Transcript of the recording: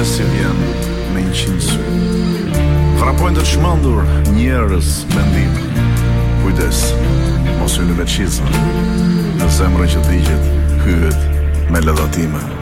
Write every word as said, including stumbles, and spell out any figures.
si vjen me një qind sy. Frapojnë të çmendur njerëz mendim. Kujdes, mos hyni me çizme. Në zemrën që digjet hyhet me lëdhatime.